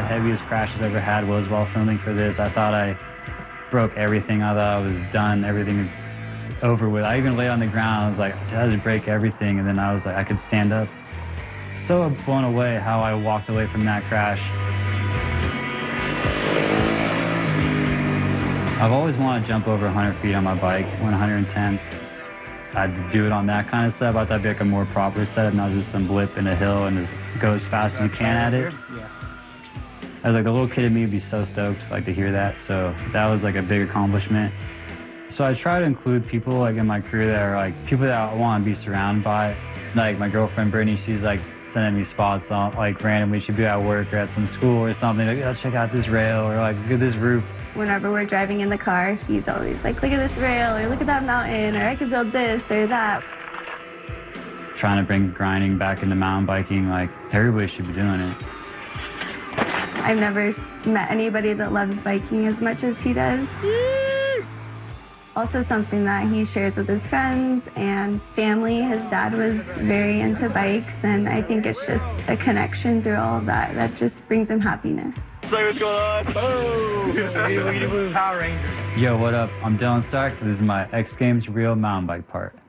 the heaviest crashes I ever had was while filming for this. I thought I broke everything. I thought I was done. Everything was over with. I even lay on the ground. I was like, did I just break everything? And then I was like, I could stand up. So blown away how I walked away from that crash. I've always wanted to jump over 100 feet on my bike, 110. I had to do it on that kind of setup. I thought that'd be like a more proper setup, not just some blip in a hill and just go as fast as you can at it. I was like, the little kid in me would be so stoked like to hear that. So that was like a big accomplishment. So I try to include people like in my career that are like people that I want to be surrounded by. Like my girlfriend Brittany, she's like sending me spots on like randomly. She'd be at work or at some school or something. Like, oh, check out this rail or like look at this roof. Whenever we're driving in the car, he's always like, look at this rail or look at that mountain or I could build this or that. Trying to bring grinding back into mountain biking, like everybody should be doing it. I've never met anybody that loves biking as much as he does. Also something that he shares with his friends and family. His dad was very into bikes, and I think it's just a connection through all of that that just brings him happiness. So what's going on? Oh! Power Rangers. Yo, what up? I'm Dylan Stark. This is my X Games Real mountain bike part.